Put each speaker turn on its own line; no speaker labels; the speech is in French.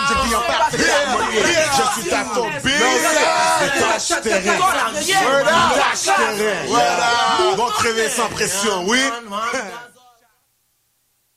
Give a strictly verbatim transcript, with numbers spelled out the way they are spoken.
je vis en parfaite harmonie. Je suis à ton bise, tâche terrain. Tâche terrain. Voilà. Bon crever sans pression, oui.